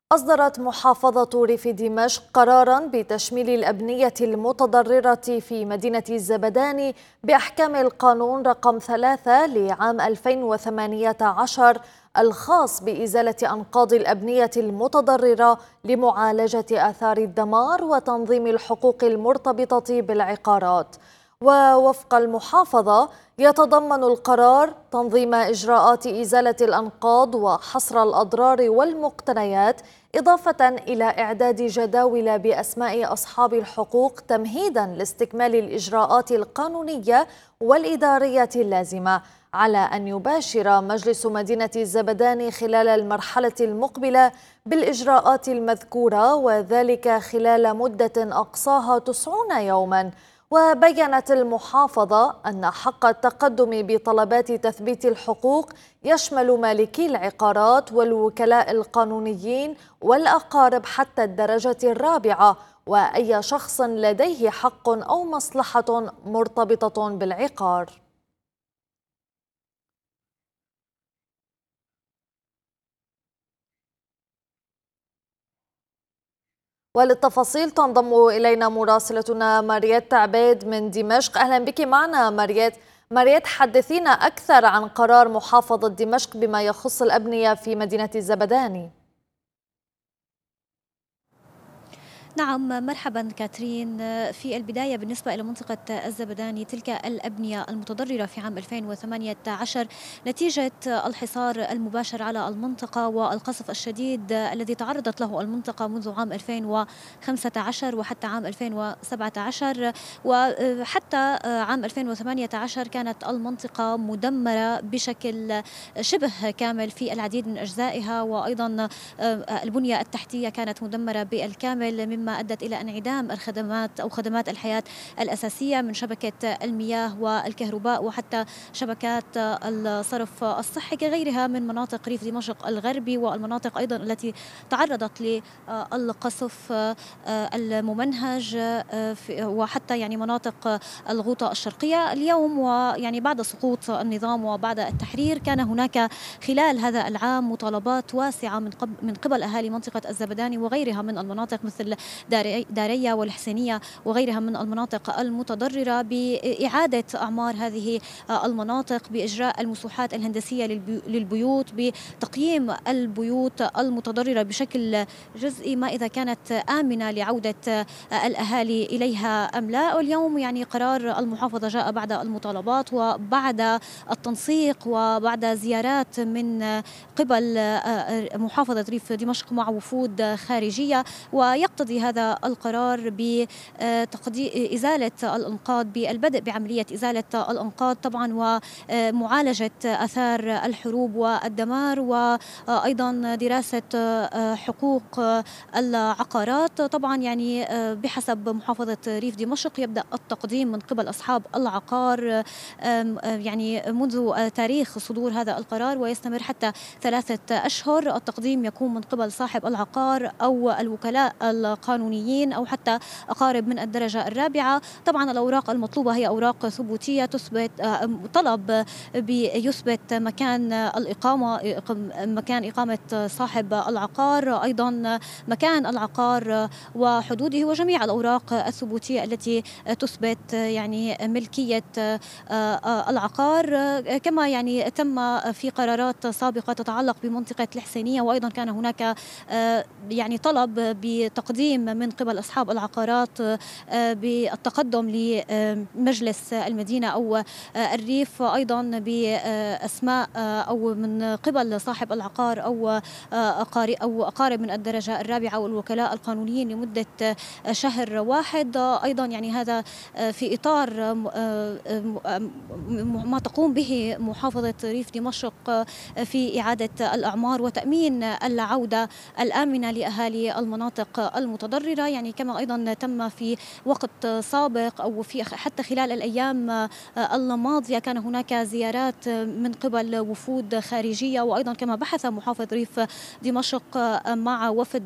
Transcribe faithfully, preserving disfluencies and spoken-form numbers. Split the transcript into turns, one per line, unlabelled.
أصدرت محافظة ريف دمشق قراراً بتشميل الأبنية المتضررة في مدينة الزبداني بأحكام القانون رقم ثلاثة لعام ألفين وثمانية عشر الخاص بإزالة أنقاض الأبنية المتضررة لمعالجة آثار الدمار وتنظيم الحقوق المرتبطة بالعقارات. ووفق المحافظة يتضمن القرار تنظيم إجراءات إزالة الأنقاض وحصر الأضرار والمقتنيات، إضافة إلى إعداد جداول بأسماء أصحاب الحقوق تمهيدا لاستكمال الإجراءات القانونية والإدارية اللازمة، على أن يباشر مجلس مدينة الزبداني خلال المرحلة المقبلة بالإجراءات المذكورة، وذلك خلال مدة أقصاها تسعون يوما. وبيّنت المحافظة أن حق التقدم بطلبات تثبيت الحقوق يشمل مالكي العقارات والوكلاء القانونيين والأقارب حتى الدرجة الرابعة، وأي شخص لديه حق أو مصلحة مرتبطة بالعقار. وللتفاصيل تنضم إلينا مراسلتنا ماريت عبيد من دمشق. أهلا بك معنا ماريت. ماريت، حدثينا أكثر عن قرار محافظة دمشق بما يخص الأبنية في مدينة الزبداني.
نعم، مرحبا كاترين. في البداية بالنسبة إلى منطقة الزبداني، تلك الأبنية المتضررة في عام ألفين وثمانية عشر نتيجة الحصار المباشر على المنطقة والقصف الشديد الذي تعرضت له المنطقة منذ عام ألفين وخمسة عشر وحتى عام ألفين وسبعة عشر، وحتى عام ألفين وثمانية عشر كانت المنطقة مدمرة بشكل شبه كامل في العديد من أجزائها، وأيضا البنية التحتية كانت مدمرة بالكامل، مما ما أدت إلى انعدام الخدمات أو خدمات الحياة الأساسية من شبكة المياه والكهرباء وحتى شبكات الصرف الصحي، كغيرها من مناطق ريف دمشق الغربي والمناطق أيضا التي تعرضت للقصف الممنهج، وحتى يعني مناطق الغوطة الشرقية. اليوم ويعني بعد سقوط النظام وبعد التحرير كان هناك خلال هذا العام مطالبات واسعة من قبل من قبل أهالي منطقة الزبداني وغيرها من المناطق مثل دارية والحسينية وغيرها من المناطق المتضررة بإعادة أعمار هذه المناطق، بإجراء المسوحات الهندسية للبيوت، بتقييم البيوت المتضررة بشكل جزئي ما إذا كانت آمنة لعودة الأهالي إليها أم لا. واليوم يعني قرار المحافظة جاء بعد المطالبات وبعد التنسيق وبعد زيارات من قبل محافظة ريف دمشق مع وفود خارجية، ويقتضي هذا القرار بإزالة الأنقاض، بالبدء بعملية إزالة الأنقاض طبعا، ومعالجة آثار الحروب والدمار، وأيضا دراسة حقوق العقارات. طبعا يعني بحسب محافظة ريف دمشق يبدأ التقديم من قبل أصحاب العقار يعني منذ تاريخ صدور هذا القرار، ويستمر حتى ثلاثة أشهر. التقديم يكون من قبل صاحب العقار أو الوكلاء القانونيين أو حتى أقارب من الدرجة الرابعة. طبعا الأوراق المطلوبة هي أوراق ثبوتية تثبت طلب بيثبت مكان الإقامة، مكان إقامة صاحب العقار، أيضا مكان العقار وحدوده، وجميع الأوراق الثبوتية التي تثبت يعني ملكية العقار. كما يعني تم في قرارات سابقة تتعلق بمنطقة الحسينية، وأيضا كان هناك يعني طلب بتقديم من قبل أصحاب العقارات بالتقدم لمجلس المدينة أو الريف أيضا بأسماء أو من قبل صاحب العقار أو أو أقارب من الدرجة الرابعة والوكلاء القانونيين لمدة شهر واحد. أيضا يعني هذا في إطار ما تقوم به محافظة ريف دمشق في إعادة الأعمار وتأمين العودة الآمنة لأهالي المناطق المتضررة. يعني كما أيضا تم في وقت سابق أو في حتى خلال الأيام الماضية كان هناك زيارات من قبل وفود خارجية، وأيضا كما بحث محافظ ريف دمشق مع وفد